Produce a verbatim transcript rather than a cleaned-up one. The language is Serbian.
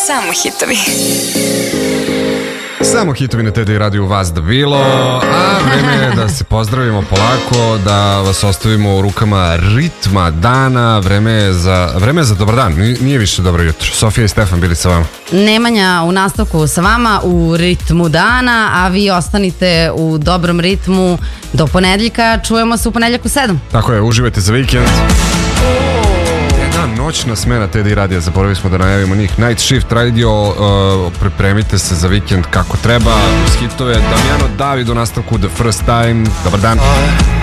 Samo hitovi. Samo hitovi na T D radiju vas da bilo, a vreme je da se pozdravimo polako, da vas ostavimo u rukama ritma dana, vreme je za, vreme je za dobar dan, nije više dobro jutro. Sofija i Stefan bili sa vama. Nemanja u nastavku sa vama u ritmu dana, a vi ostanite u dobrom ritmu do ponedjeljka, čujemo se u ponedjeljak u sedam. Tako je, uživajte za vikend. Noćna smena T D radija, zaboravili smo da najavimo njih. Night Shift Radio, uh, pripremite se za vikend kako treba, uz hitove. Damjano David u nastavku The First Time. Dobar dan.